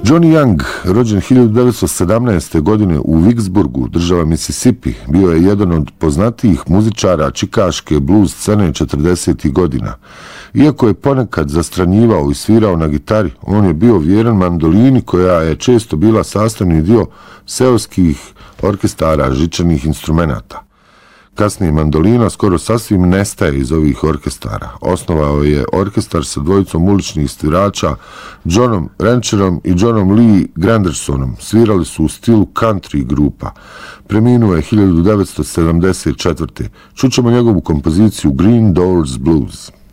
Johnny Young, rođen 1917. godine u Vicksburgu, država Mississippi, bio je jedan od poznatijih muzičara čikaške blues scene 40. godina. Iako je ponekad zastranjivao i svirao na gitari, on je bio vjeran mandolini koja je često bila sastavni dio seoskih orkestara žičanih instrumenata. Kasnije mandolina skoro sasvim nestaje iz ovih orkestara. Osnovao je orkestar sa dvojicom uličnih svirača, Johnom Rancherom i Johnom Lee Grandersonom. Svirali su u stilu country grupa. Preminuo je 1974. Čućemo njegovu kompoziciju Green Doors Blues.